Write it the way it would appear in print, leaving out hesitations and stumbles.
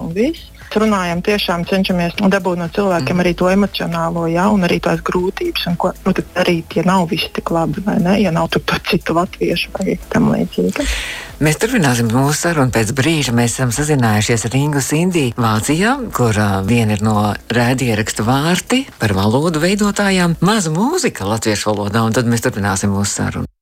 un viss. Runājam, tiešām cenšamies dabūt no cilvēkiem arī to emocionālo, un arī tās grūtības, un ko tad darīt, ja nav visi tik labi, vai ne, ja nav tur citu latviešu vai tam līdzīgi. Mēs turpināsim mūsu sarunu pēc brīža. Mēs esam sazinājušies ar Ingu Sindī Vācijā, kur viena ir no raidierakstu Vārti par valodu veidotājām, maza mūzika latviešu valodā, un tad mēs turpināsim mūsu sarunu.